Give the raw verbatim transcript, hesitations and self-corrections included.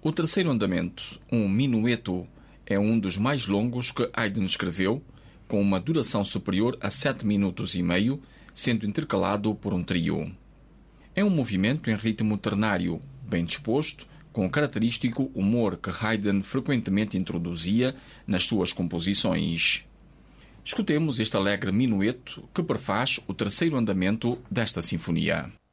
O terceiro andamento, um minueto, é um dos mais longos que Haydn escreveu, com uma duração superior a sete minutos e meio, sendo intercalado por um trio. É um movimento em ritmo ternário, bem disposto, com o característico humor que Haydn frequentemente introduzia nas suas composições. Escutemos este alegre minueto que prefaz o terceiro andamento desta sinfonia.